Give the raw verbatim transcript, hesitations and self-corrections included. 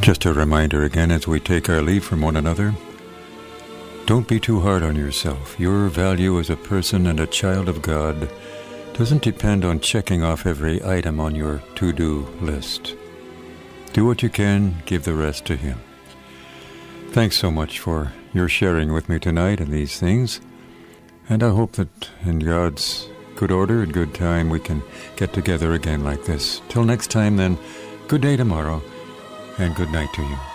Just a reminder again as we take our leave from one another. Don't be too hard on yourself. Your value as a person and a child of God doesn't depend on checking off every item on your to-do list. Do what you can, give the rest to Him. Thanks so much for your sharing with me tonight and these things. And I hope that in God's good order and good time we can get together again like this. Till next time then, good day tomorrow and good night to you.